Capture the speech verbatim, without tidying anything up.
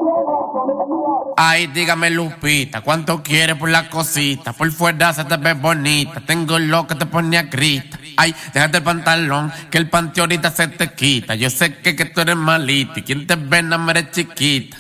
Ay, dígame Lupita, ¿cuánto quieres por la cosita? Por fuera se te ve bonita, tengo lo que te pone a grita. Ay, déjate el pantalón, que el panty ahorita se te quita. Yo sé que, que tú eres malita y quien te ve no me eres chiquita.